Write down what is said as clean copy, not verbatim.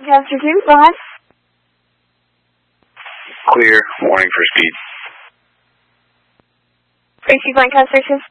Chester 2, go ahead. Clear, warning for speed. Gracie Blank, Station.